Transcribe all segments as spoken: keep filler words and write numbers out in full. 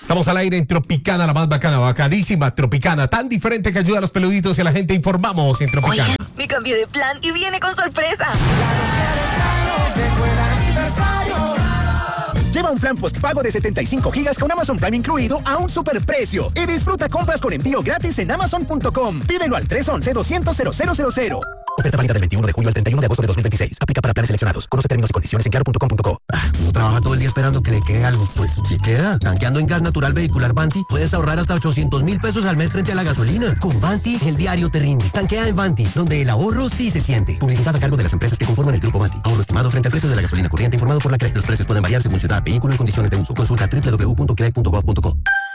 Estamos al aire en Tropicana, la más bacana, bacadísima, Tropicana, tan diferente que ayuda a los peluditos y a la gente. Informamos en Tropicana. Oye, me cambié de plan y viene con sorpresa. Lleva un plan postpago de setenta y cinco gigas con Amazon Prime incluido a un superprecio y disfruta compras con envío gratis en amazon punto com. Pídelo al tres once, doscientos, cero cero cero cero. Oferta válida del veintiuno de julio al treinta y uno de agosto de dos mil veintiséis. Aplica para planes seleccionados. Conoce términos y condiciones en claro punto com punto co. Ah, uno trabaja todo el día esperando que le quede algo. Pues sí queda. Tanqueando en gas natural vehicular Vanti, puedes ahorrar hasta ochocientos mil pesos al mes frente a la gasolina. Con Vanti, el diario te rinde. Tanquea en Vanti, donde el ahorro sí se siente. Publicidad a cargo de las empresas que conforman el grupo Vanti. Ahorro estimado frente al precio de la gasolina corriente informado por la C R E. Los precios pueden variar según ciudad, vehículo y condiciones de uso. Consulta doble u doble u doble u punto c r e punto gov punto co.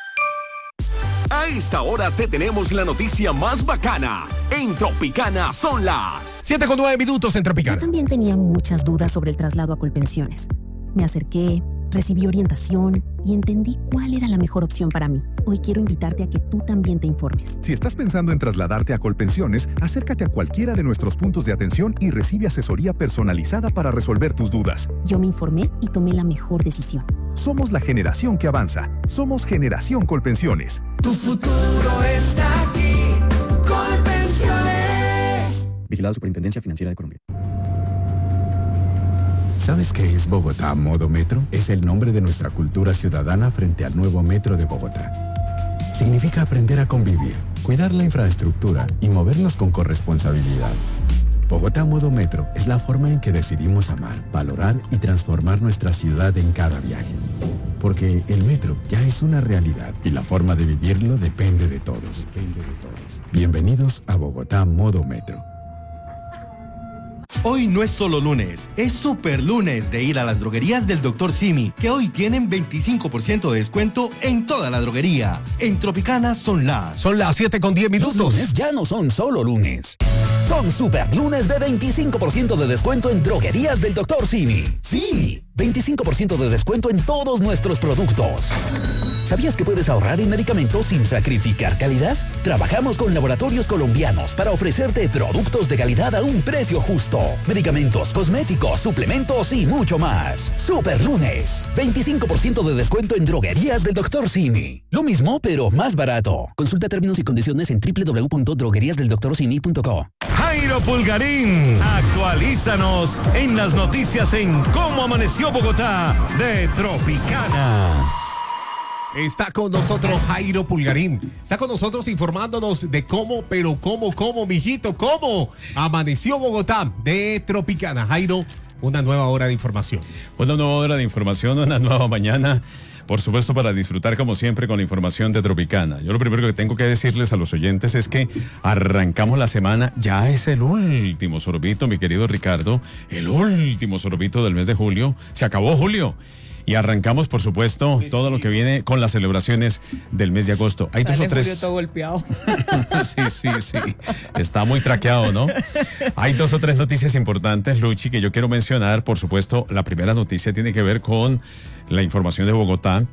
A esta hora te tenemos la noticia más bacana. En Tropicana son las siete con nueve minutos en Tropicana. Yo también tenía muchas dudas sobre el traslado a Colpensiones. Me acerqué, recibí orientación y entendí cuál era la mejor opción para mí. Hoy quiero invitarte a que tú también te informes. Si estás pensando en trasladarte a Colpensiones, acércate a cualquiera de nuestros puntos de atención y recibe asesoría personalizada para resolver tus dudas. Yo me informé y tomé la mejor decisión. Somos la generación que avanza. Somos Generación Colpensiones. Tu futuro está aquí. Colpensiones. Vigilado Superintendencia Financiera de Colombia. ¿Sabes qué es Bogotá Modo Metro? Es el nombre de nuestra cultura ciudadana frente al nuevo Metro de Bogotá. Significa aprender a convivir, cuidar la infraestructura y movernos con corresponsabilidad. Bogotá Modo Metro es la forma en que decidimos amar, valorar y transformar nuestra ciudad en cada viaje. Porque el metro ya es una realidad y la forma de vivirlo depende de todos. Depende de todos. Bienvenidos a Bogotá Modo Metro. Hoy no es solo lunes, es super lunes de ir a las droguerías del doctor Simi, que hoy tienen veinticinco por ciento de descuento en toda la droguería. En Tropicana son las... Son las siete con diez minutos. Los lunes ya no son solo lunes. Son super lunes de veinticinco por ciento de descuento en droguerías del doctor Simi. Sí, veinticinco por ciento de descuento en todos nuestros productos. ¿Sabías que puedes ahorrar en medicamentos sin sacrificar calidad? Trabajamos con laboratorios colombianos para ofrecerte productos de calidad a un precio justo. Medicamentos, cosméticos, suplementos y mucho más. Super lunes, veinticinco por ciento de descuento en droguerías del doctor Simi. Lo mismo, pero más barato. Consulta términos y condiciones en doble u doble u doble u punto droguerías del doctor simi punto co. Jairo Pulgarín, actualízanos en las noticias en Cómo Amaneció Bogotá de Tropicana. Está con nosotros Jairo Pulgarín. Está con nosotros informándonos de cómo, pero cómo, cómo, mijito, cómo amaneció Bogotá de Tropicana. Jairo, una nueva hora de información. Una nueva hora de información, una nueva mañana. Por supuesto, para disfrutar como siempre con la información de Tropicana. Yo lo primero que tengo que decirles a los oyentes es que arrancamos la semana, ya es el último sorbito, mi querido Ricardo, el último sorbito del mes de julio. Se acabó julio. Y arrancamos, por supuesto, sí, todo sí. lo que viene con las celebraciones del mes de agosto. Hay dos o tres. Julio todo golpeado. sí, sí, sí. Está muy traqueado, ¿no? Hay dos o tres noticias importantes, Luchi, que yo quiero mencionar. Por supuesto, la primera noticia tiene que ver con la información de Bogotá.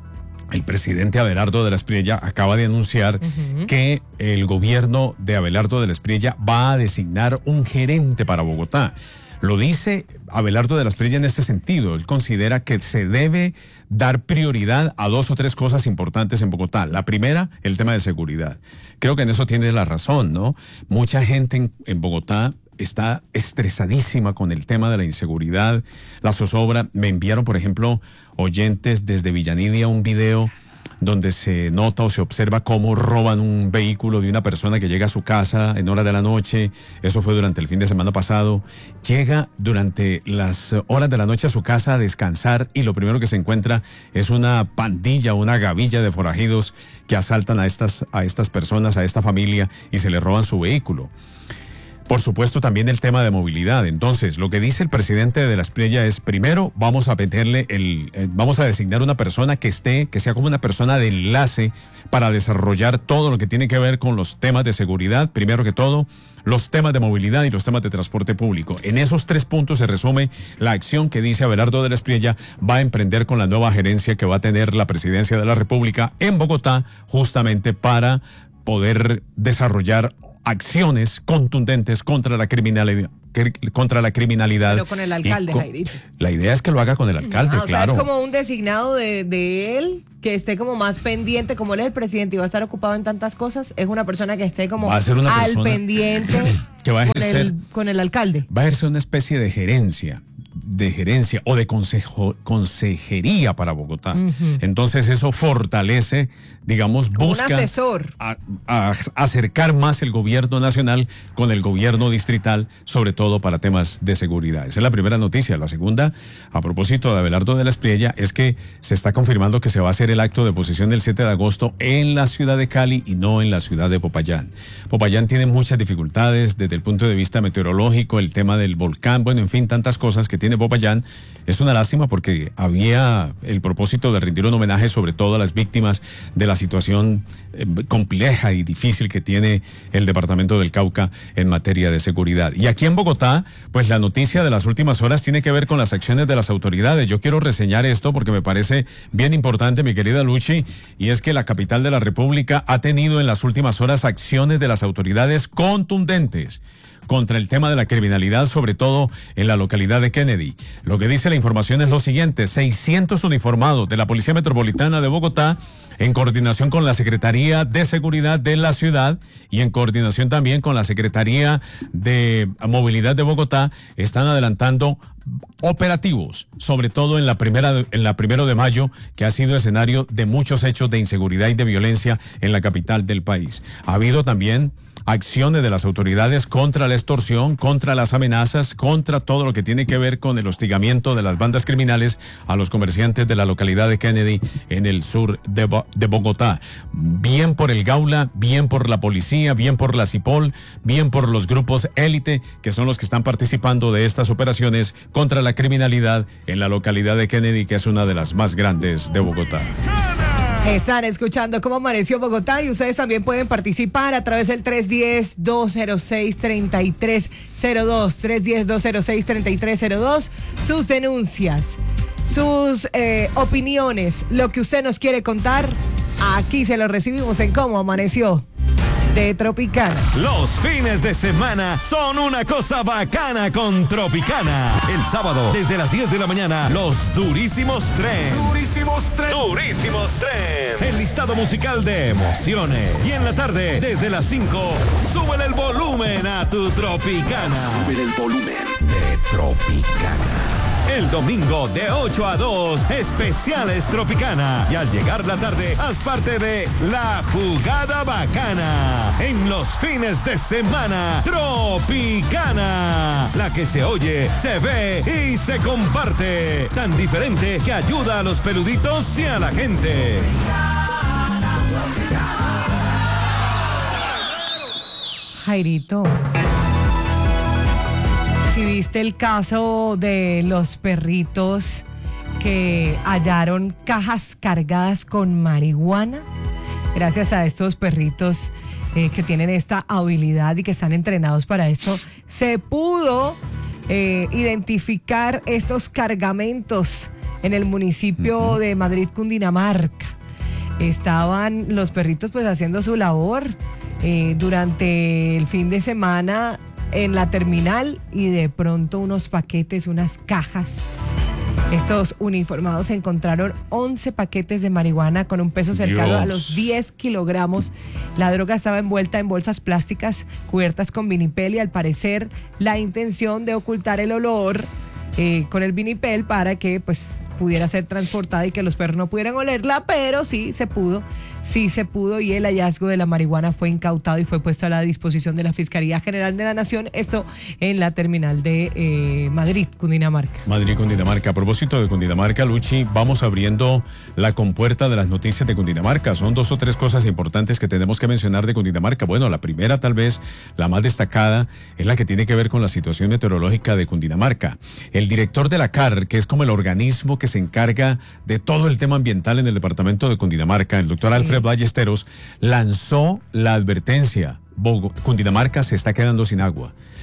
El presidente Abelardo de la Espriella acaba de anunciar uh-huh. que el gobierno de Abelardo de la Espriella va a designar un gerente para Bogotá. Lo dice Abelardo de la Espriella en este sentido. Él considera que se debe dar prioridad a dos o tres cosas importantes en Bogotá. La primera, el tema de seguridad. Creo que en eso tiene la razón, ¿no? Mucha gente en, en Bogotá está estresadísima con el tema de la inseguridad, la zozobra. Me enviaron, por ejemplo, oyentes desde Villanidia un video donde se nota o se observa cómo roban un vehículo de una persona que llega a su casa en horas de la noche. Eso fue durante el fin de semana pasado. Llega durante las horas de la noche a su casa a descansar y lo primero que se encuentra es una pandilla, una gavilla de forajidos que asaltan a estas, a estas personas, a esta familia y se le roban su vehículo. Por supuesto, también el tema de movilidad. Entonces, lo que dice el presidente de la Espriella es, primero, vamos a meterle el, eh, vamos a designar una persona que esté, que sea como una persona de enlace para desarrollar todo lo que tiene que ver con los temas de seguridad, primero que todo, los temas de movilidad y los temas de transporte público. En esos tres puntos se resume la acción que dice Abelardo de la Espriella va a emprender con la nueva gerencia que va a tener la presidencia de la República en Bogotá, justamente para poder desarrollar acciones contundentes contra la criminalidad, contra la criminalidad. Pero con el alcalde, con, Jairito. La idea es que lo haga con el alcalde, Ah, o claro. sea, es como un designado de, de él que esté como más pendiente, como él es el presidente y va a estar ocupado en tantas cosas, es una persona que esté como Va a ser una al persona pendiente que va a con, ejercer, el, con el alcalde. va a ejercer una especie de gerencia. de gerencia o de consejo, consejería para Bogotá. Uh-huh. Entonces eso fortalece, digamos, busca un asesor. A, a acercar más el gobierno nacional con el gobierno distrital, sobre todo para temas de seguridad. Esa es la primera noticia. La segunda, a propósito de Abelardo de la Espriella, es que se está confirmando que se va a hacer el acto de posesión el siete de agosto en la ciudad de Cali y no en la ciudad de Popayán. Popayán tiene muchas dificultades desde el punto de vista meteorológico, el tema del volcán, bueno, en fin, tantas cosas que tiene Popayán. Es una lástima porque había el propósito de rendir un homenaje sobre todo a las víctimas de la situación eh, compleja y difícil que tiene el departamento del Cauca en materia de seguridad. Y aquí en Bogotá, pues la noticia de las últimas horas tiene que ver con las acciones de las autoridades. Yo quiero reseñar esto porque me parece bien importante, mi querida Luchi, y es que la capital de la República ha tenido en las últimas horas acciones de las autoridades contundentes contra el tema de la criminalidad, sobre todo en la localidad de Kennedy. Lo que dice la información es lo siguiente: seiscientos uniformados de la Policía Metropolitana de Bogotá, en coordinación con la Secretaría de Seguridad de la ciudad y en coordinación también con la Secretaría de Movilidad de Bogotá, están adelantando operativos, sobre todo en la primera en la primero de mayo, que ha sido escenario de muchos hechos de inseguridad y de violencia en la capital del país. Ha habido también acciones de las autoridades contra la extorsión, contra las amenazas, contra todo lo que tiene que ver con el hostigamiento de las bandas criminales a los comerciantes de la localidad de Kennedy en el sur de, Bo- de Bogotá. Bien por el Gaula, bien por la policía, bien por la CIPOL, bien por los grupos élite, que son los que están participando de estas operaciones contra la criminalidad en la localidad de Kennedy, que es una de las más grandes de Bogotá. Están escuchando Cómo Amaneció Bogotá y ustedes también pueden participar a través del tres uno cero, dos cero seis, tres tres cero dos, tres uno cero, dos cero seis, tres tres cero dos, sus denuncias, sus eh, opiniones, lo que usted nos quiere contar, aquí se lo recibimos en Cómo Amaneció de Tropicana. Los fines de semana son una cosa bacana con Tropicana. El sábado, desde las diez de la mañana, los Durísimos Tren. Durísimos Tren. Durísimos Tren. El listado musical de emociones. Y en la tarde, desde las cinco, súbele el volumen a tu Tropicana. Súbele el volumen de Tropicana. El domingo de ocho a dos, especiales Tropicana. Y al llegar la tarde, haz parte de La Jugada Bacana. En los fines de semana, Tropicana. La que se oye, se ve y se comparte. Tan diferente que ayuda a los peluditos y a la gente. Jairito, si viste el caso de los perritos que hallaron cajas cargadas con marihuana, gracias a estos perritos eh, que tienen esta habilidad y que están entrenados para esto, se pudo eh, identificar estos cargamentos en el municipio uh-huh. de Madrid, Cundinamarca. Estaban los perritos pues haciendo su labor eh, durante el fin de semana en la terminal y de pronto unos paquetes, unas cajas. Estos uniformados encontraron once paquetes de marihuana con un peso cercano Dios. a los diez kilogramos. La droga estaba envuelta en bolsas plásticas cubiertas con vinipel y al parecer la intención de ocultar el olor eh, con el vinipel para que pues pudiera ser transportada y que los perros no pudieran olerla, pero sí se pudo, sí se pudo y el hallazgo de la marihuana fue incautado y fue puesto a la disposición de la Fiscalía General de la Nación, esto en la terminal de eh, Madrid, Cundinamarca. Madrid, Cundinamarca. A propósito de Cundinamarca, Luchi, vamos abriendo la compuerta de las noticias de Cundinamarca. Son dos o tres cosas importantes que tenemos que mencionar de Cundinamarca. Bueno, la primera, tal vez la más destacada, es la que tiene que ver con la situación meteorológica de Cundinamarca. El director de la C A R, que es como el organismo que se encarga de todo el tema ambiental en el departamento de Cundinamarca, el doctor sí. Alfred Ballesteros, lanzó la advertencia: Cundinamarca se está quedando sin agua.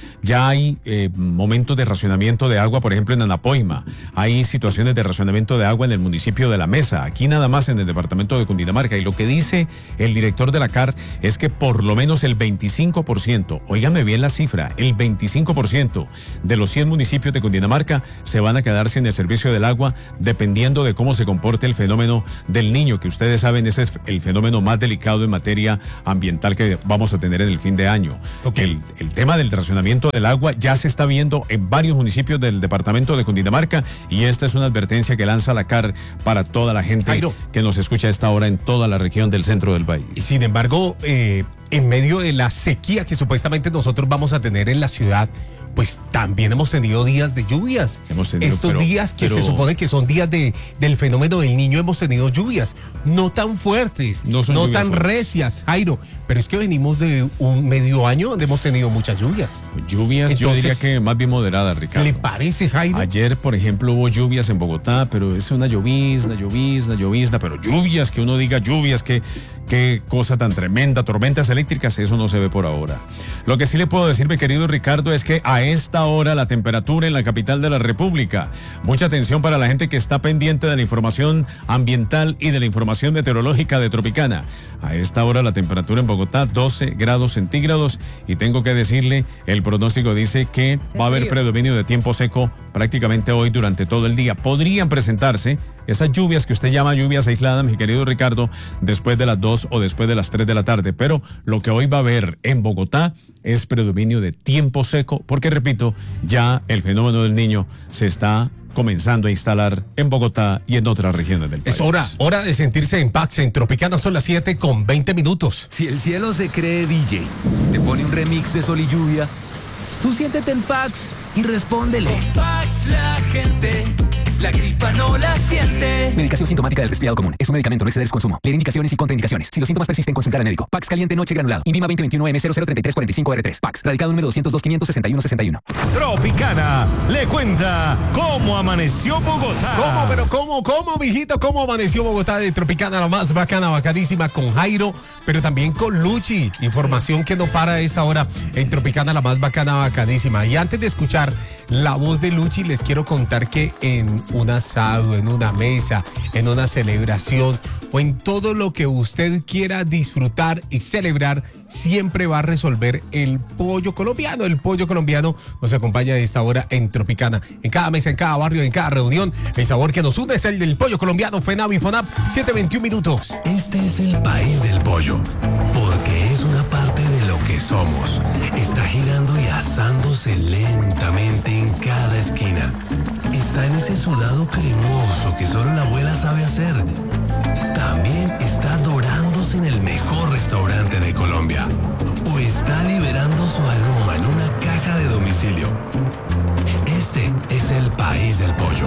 Ya hay eh, momentos de racionamiento de agua, por ejemplo, en Anapoima. Hay situaciones de racionamiento de agua en el municipio de La Mesa, aquí nada más en el departamento de Cundinamarca. Y lo que dice el director de la C A R es que por lo menos el veinticinco por ciento, óigame bien la cifra, el veinticinco por ciento de los cien municipios de Cundinamarca se van a quedar sin el servicio del agua, dependiendo de cómo se comporte el fenómeno del Niño, que ustedes saben ese es el fenómeno más delicado en materia ambiental que vamos a tener en el fin de año. Okay. El, el tema del racionamiento del agua ya se está viendo en varios municipios del departamento de Cundinamarca, y esta es una advertencia que lanza la C A R para toda la gente Jairo, que nos escucha a esta hora en toda la región del centro del país. Sin embargo, eh, en medio de la sequía que supuestamente nosotros vamos a tener en la ciudad, pues también hemos tenido días de lluvias. Hemos tenido, Estos pero, días que pero, se supone que son días de, del fenómeno del Niño, hemos tenido lluvias, no tan fuertes, no, no tan fuertes. recias, Jairo, pero es que venimos de un medio año donde hemos tenido muchas lluvias. Lluvias, Entonces, yo diría que más bien moderadas, Ricardo. ¿Le parece, Jairo? Ayer, por ejemplo, hubo lluvias en Bogotá, pero es una llovizna, llovizna, llovizna, pero lluvias, que uno diga lluvias, que... Qué cosa tan tremenda, tormentas eléctricas, eso no se ve por ahora. Lo que sí le puedo decir, mi querido Ricardo, es que a esta hora la temperatura en la capital de la República, mucha atención para la gente que está pendiente de la información ambiental y de la información meteorológica de Tropicana. A esta hora la temperatura en Bogotá, doce grados centígrados, y tengo que decirle, el pronóstico dice que va a haber predominio de tiempo seco prácticamente hoy durante todo el día. Podrían presentarse esas lluvias que usted llama lluvias aisladas, mi querido Ricardo, después de las dos o después de las tres de la tarde, pero lo que hoy va a haber en Bogotá es predominio de tiempo seco, porque repito, ya el fenómeno del Niño se está comenzando a instalar en Bogotá y en otras regiones del país. Es hora, hora de sentirse en paz. En Tropicana son las siete con veinte minutos. Si el cielo se cree D J, te pone un remix de sol y lluvia, tú siéntete en Pax y respóndele. Con Pax la gente, la gripa no la siente. Medicación sintomática del resfriado común. Es un medicamento, no exceder su consumo. Leer indicaciones y contraindicaciones. Si los síntomas persisten, consultar al médico. Pax caliente noche granulado. Invima veinte veintiuno M cero cero treinta y tres cuarenta y cinco R tres. Pax. Radicado número doscientos dos quinientos sesenta y uno sesenta y uno. Tropicana le cuenta cómo amaneció Bogotá. ¿Cómo, pero cómo, cómo, mijito? ¿Cómo amaneció Bogotá de Tropicana? La más bacana, bacanísima, con Jairo, pero también con Luchi. Información que no para a esta hora en Tropicana, la más bacana, bacanísima. Y antes de escuchar la voz de Luchi, les quiero contar que en un asado, en una mesa, en una celebración o en todo lo que usted quiera disfrutar y celebrar, siempre va a resolver el pollo colombiano. El pollo colombiano nos acompaña a esta hora en Tropicana. En cada mesa, en cada barrio, en cada reunión, el sabor que nos une es el del pollo colombiano. FENAV y FONAP, siete veintiún minutos. Este es el país del pollo, porque es una parte de lo que somos. Está girando y asándose lentamente en cada esquina. Está en ese sudado cremoso que solo la abuela sabe hacer. También está dorándose en el mejor restaurante de Colombia. O está liberando su aroma en una caja de domicilio. Este es el país del pollo.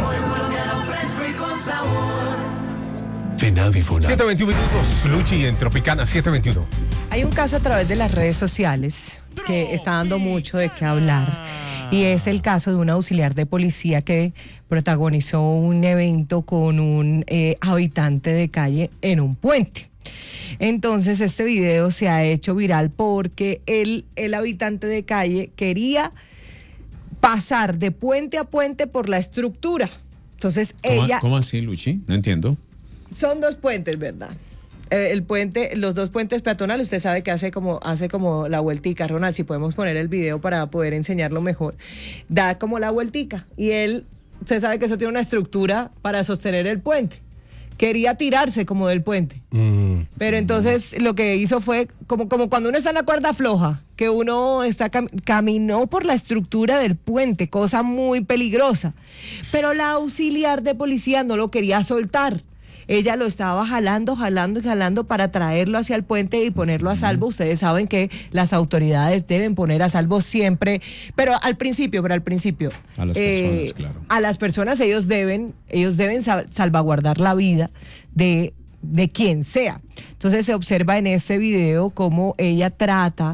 FENAV y FONAP. siete veintiún minutos, Luchi en Tropicana, siete veintiuno. Hay un caso a través de las redes sociales que está dando mucho de qué hablar. Y es el caso de un auxiliar de policía que protagonizó un evento con un eh, habitante de calle en un puente. Entonces este video se ha hecho viral porque el, el habitante de calle quería pasar de puente a puente por la estructura. Entonces ¿Cómo, ella... ¿Cómo así, Luchi? No entiendo. Son dos puentes, ¿verdad? El puente, los dos puentes peatonales, usted sabe que hace como, hace como la vueltica, Ronald, si podemos poner el video para poder enseñarlo mejor, da como la vueltica, y él, usted sabe que eso tiene una estructura para sostener el puente, quería tirarse como del puente, mm. pero entonces lo que hizo fue, como, como cuando uno está en la cuerda floja, que uno está cam- caminó por la estructura del puente, cosa muy peligrosa, pero la auxiliar de policía no lo quería soltar. Ella lo estaba jalando, jalando y jalando para traerlo hacia el puente y ponerlo a salvo. Ustedes saben que las autoridades deben poner a salvo siempre, pero al principio, pero al principio. A las eh, personas, claro. A las personas ellos deben, ellos deben salvaguardar la vida de, de quien sea. Entonces se observa en este video cómo ella trata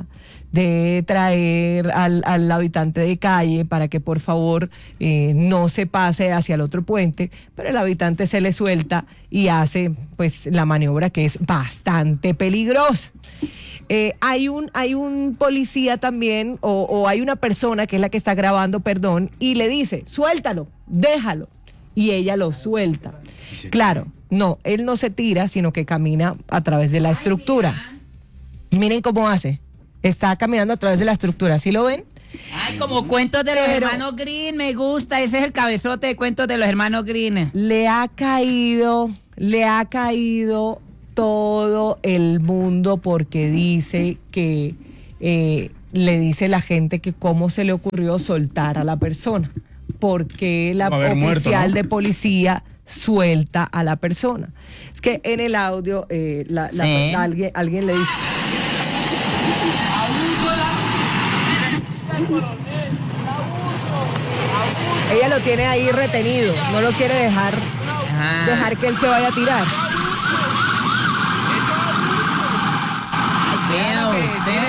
de traer al, al habitante de calle para que por favor eh, no se pase hacia el otro puente, pero el habitante se le suelta y hace pues la maniobra que es bastante peligrosa. Eh, hay un hay un policía también o, o hay una persona que es la que está grabando, perdón, y le dice, suéltalo, déjalo, y ella lo suelta. Claro, no, él no se tira, sino que camina a través de la estructura. Miren cómo hace. Está caminando a través de la estructura, ¿sí lo ven? Ay, como cuentos de los Pero- hermanos Green, me gusta. Ese es el cabezote de cuentos de los hermanos Green. Le ha caído, le ha caído todo el mundo porque dice que eh, le dice la gente que cómo se le ocurrió soltar a la persona, porque la Va a haber oficial muerto, ¿no? de policía suelta a la persona. Es que en el audio eh, la, la- Sí. alguien, alguien le dice, ella lo tiene ahí retenido, no lo quiere dejar, dejar que él se vaya a tirar. Vea usted.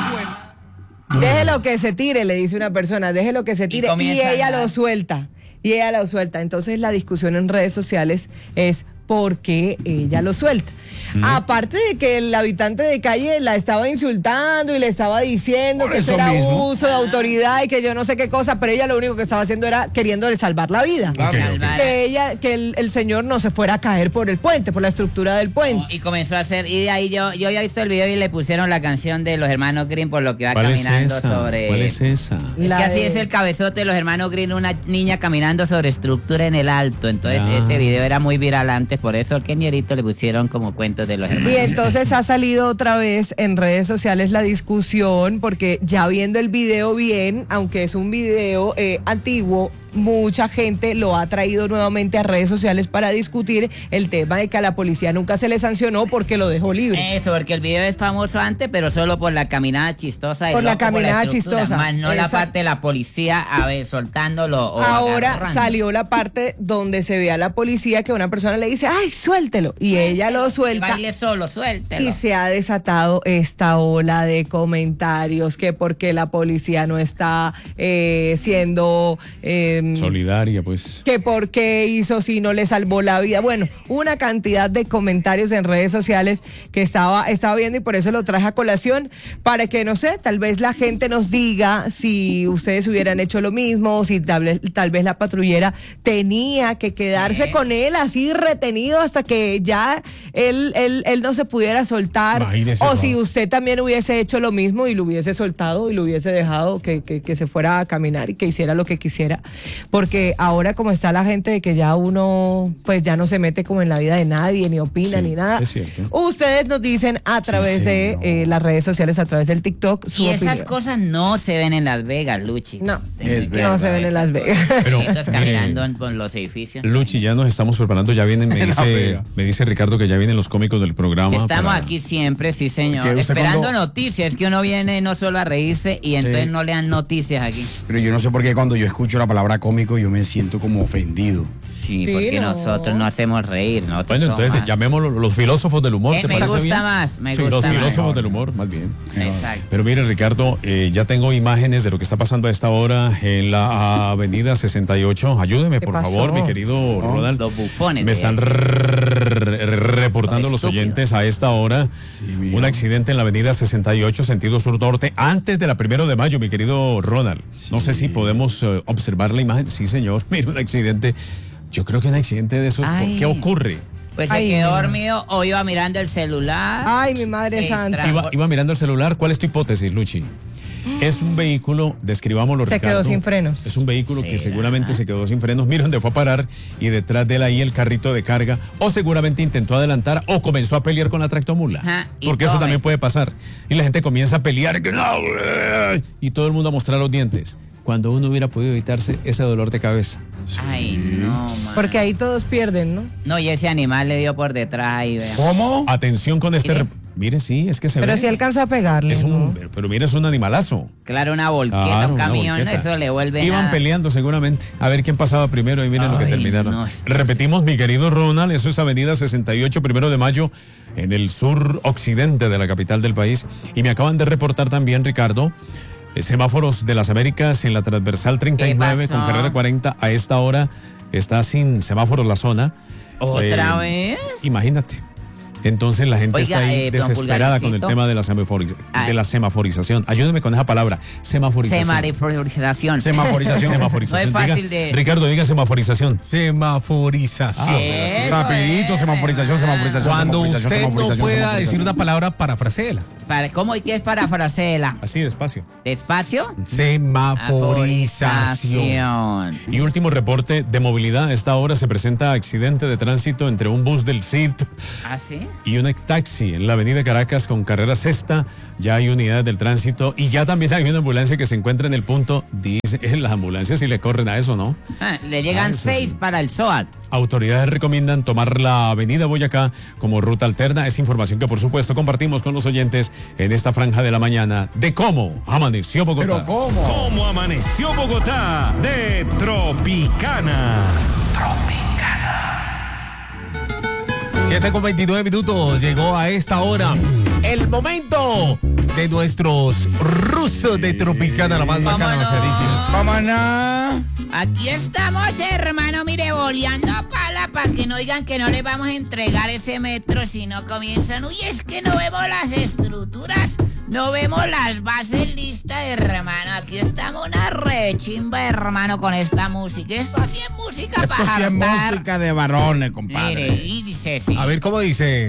Déjelo que se tire, le dice una persona, déjelo que se tire. Y, comienza ella a lo andar. suelta. Y ella lo suelta. Entonces la discusión en redes sociales es por qué ella lo suelta. Aparte de que el habitante de calle la estaba insultando y le estaba diciendo Por que eso eso era mismo. abuso de autoridad y que yo no sé qué cosa, pero ella lo único que estaba haciendo era queriéndole salvar la vida. Ok, ok. Que ella, que el, el señor no se fuera a caer por el puente, por la estructura del puente. Y comenzó a hacer, y de ahí yo, yo ya visto el video y le pusieron la canción de los hermanos Green por lo que va ¿Cuál es caminando esa? sobre. ¿Cuál es esa? Es La que así de- es el cabezote de los hermanos Green, una niña caminando sobre estructura en el alto. Entonces Ah. ese video era muy viral antes, por eso al Kenierito le pusieron como cuentos de los Y hermanos. entonces ha salido otra vez en redes sociales la discusión, porque ya viendo el video bien, aunque es un video eh, antiguo, mucha gente lo ha traído nuevamente a redes sociales para discutir el tema de que a la policía nunca se le sancionó porque lo dejó libre. Eso, porque el video es famoso antes, pero solo por la caminada chistosa. y Por la loco por caminada estructura, chistosa. Más no la Esa- parte de la policía a ver, soltándolo o Ahora agarrando. salió la parte donde se ve a la policía que una persona le dice, ay, suéltelo. Y ella lo suelta. Baile solo, suéltelo. Y se ha desatado esta ola de comentarios que porque la policía no está eh, siendo... eh, Solidaria, pues. que por qué hizo si no le salvó la vida. Bueno, una cantidad de comentarios en redes sociales que estaba, estaba viendo y por eso lo traje a colación para que, no sé, tal vez la gente nos diga si ustedes hubieran hecho lo mismo, si tal vez, tal vez la patrullera tenía que quedarse con él así retenido hasta que ya él, él, él no se pudiera soltar. Imagínese, O no. si usted también hubiese hecho lo mismo y lo hubiese soltado y lo hubiese dejado que, que, que se fuera a caminar y que hiciera lo que quisiera. Porque ahora como está la gente de que ya uno pues ya no se mete como en la vida de nadie, ni opina, Sí, ni nada. es cierto. Ustedes nos dicen a través de eh, las redes sociales, a través del TikTok, su Y esas opinión. cosas no se ven en Las Vegas, Luchi. No, Es no verdad. se ven en Las Vegas. Pero, Estos mire, caminando en- por los edificios. Luchi, ya nos estamos preparando, ya vienen, me La dice, vega. me dice Ricardo que ya vienen los cómicos del programa. Estamos para- aquí siempre, sí señor. Porque usted Esperando cuando- noticias, es que uno viene no solo a reírse y entonces no le dan noticias aquí. Pero yo no sé por qué cuando yo escucho la palabra cómico yo me siento como ofendido. Sí, porque nosotros no hacemos reír, nosotros Bueno, somos entonces más- llamémoslo los filósofos del humor, Eh, ¿te me parece gusta bien? más, me Sí, gusta los más. filósofos del humor, más bien. Exacto. Pero mire, Ricardo, eh, ya tengo imágenes de lo que está pasando a esta hora en la avenida sesenta y ocho. Ayúdeme, ¿Qué por pasó? favor, mi querido Ronald. Los bufones. Me de están eso. r- reportando Los los estúpidos. oyentes a esta hora un accidente en la avenida sesenta y ocho, sentido sur-norte, antes de la primero de mayo, mi querido Ronald. No sé si podemos eh, observar la imagen. Sí, señor, mire, un accidente. Yo creo que un accidente de esos, ¿por Ay. qué ocurre? Pues se Ay, quedó mira. dormido o iba mirando el celular. Ay, mi madre Se santa. Iba, iba mirando el celular. ¿Cuál es tu hipótesis, Luchi? Es un vehículo, describámoslo, Se Ricardo. quedó sin frenos. Es un vehículo que Sí, seguramente ajá. se quedó sin frenos. Mira dónde fue a parar y detrás de él ahí el carrito de carga. O seguramente intentó adelantar o comenzó a pelear con la tractomula. Ajá, y Porque eso tome. también puede pasar. Y la gente comienza a pelear que no, y todo el mundo a mostrar los dientes. Cuando uno hubiera podido evitarse ese dolor de cabeza. Ay, no. man. Porque ahí todos pierden, ¿no? No, y ese animal le dio por detrás ahí, vea. ¿Cómo? Atención con este... Mire. rep- Mire, sí, es que se Pero ve. si alcanzó a pegarle. Es un, ¿no? pero, pero mira, es un animalazo. Claro, una volqueta, Claro, un una camión, volqueta. eso le vuelve Iban nada. peleando seguramente. A ver quién pasaba primero y miren lo que Ay, terminaron. no, es que Repetimos, mi querido Ronald, eso es Avenida sesenta y ocho, primero de mayo, en el sur occidente de la capital del país. Y me acaban de reportar también, Ricardo, eh, semáforos de las Américas en la transversal treinta y nueve ¿Qué con pasó? carrera cuarenta. A esta hora está sin semáforos la zona. ¿Otra Eh, vez? Imagínate. Entonces la gente Oiga, está ahí eh, don desesperada con el Pulgarcito. tema de la, semaforiz- Ay. de la semaforización. Ayúdeme con esa palabra, semaforización. Semaforización. Semaforización. Semaforización. No es fácil Diga- de... Ricardo, diga semaforización. Semaforización. Eso Rapidito, es. semaforización, semaforización, Cuando semaforización, usted no semaforización, pueda semaforización. decir una palabra, parafrasela. Para, ¿Cómo y qué es para frasela? Así, despacio. ¿Despacio? Semaforización. Y último reporte de movilidad. A esta hora se presenta accidente de tránsito entre un bus del C I D ¿Ah, sí? y un taxi en la avenida Caracas con carrera sexta. Ya hay unidades del tránsito y ya también hay una ambulancia que se encuentra en el punto. Dice, las ambulancias si le corren a eso, ¿no? Ah, le llegan Ah, eso seis sí. para el S O A T. Autoridades recomiendan tomar la avenida Boyacá como ruta alterna. Es información que por supuesto compartimos con los oyentes en esta franja de la mañana de cómo amaneció Bogotá. Pero ¿cómo? ¿Cómo amaneció Bogotá? De Tropicana. siete con veintinueve minutos. Llegó a esta hora el momento de nuestros rusos de Tropicana, la más bacana, Vámonos. Felicia. Vámonos. Aquí estamos, hermano, mire, boleando pala para que no digan que no les vamos a entregar ese metro si no comienzan. Uy, es que no vemos las estructuras, no vemos las bases listas, hermano. Aquí estamos una rechimba, hermano, con esta música. Esto así es música Esto para sí es hartar. música de varones, compadre. Mire, y dice sí. A ver cómo dice.